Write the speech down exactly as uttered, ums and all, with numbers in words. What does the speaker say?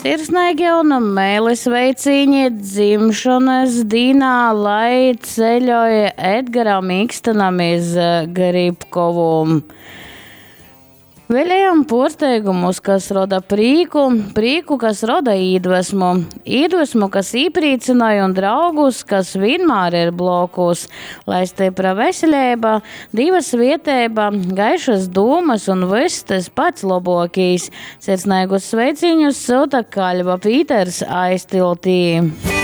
Sirsnīgi un mēlis veicīņi dzimšanas dienā, lai ceļoja Edgaram Ikstenam iz Gribkovu. Vēlējām porsteigumus, kas roda prīku, prīku, kas roda īdvesmu, īdvesmu, kas īprīcināja un draugus, kas vienmēr ir blokus, lai stipra veselība, divas vietēba, gaišas dūmas un viss tas pats labokīs. Sirsnīgus sveiciņus sūta Kaļva Pīters aiztiltī.